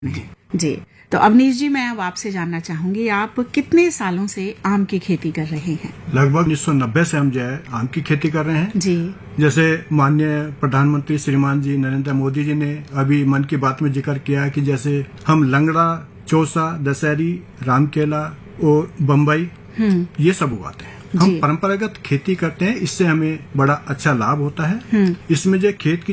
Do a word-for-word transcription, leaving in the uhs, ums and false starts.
जी, तो अवनीश जी, मैं अब आपसे जानना चाहूंगी, आप कितने सालों से आम की खेती कर रहे हैं? लगभग उन्नीस सौ नब्बे से हम जो है आम की खेती कर रहे हैं। जी। जैसे माननीय प्रधानमंत्री श्रीमान जी नरेंद्र मोदी जी ने अभी मन की बात में जिक्र किया कि जैसे हम लंगड़ा, चौसा, दशहरी, रामकेला और बम्बई ये सब उगाते हैं। हम परंपरागत खेती करते हैं, इससे हमें बड़ा अच्छा लाभ होता है। इसमें जो खेत की